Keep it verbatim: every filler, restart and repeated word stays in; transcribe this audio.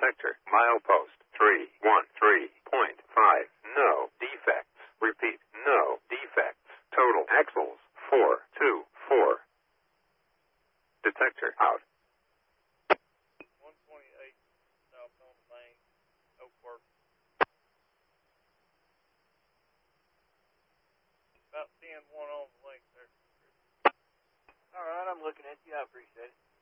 Detector. Milepost three one three point five. No defects. Repeat. No defects. Total axles four two four. Detector out. one twenty-eight South on the Main, Oak Work. About ten one on the link there. All right, I'm looking at you. I appreciate it.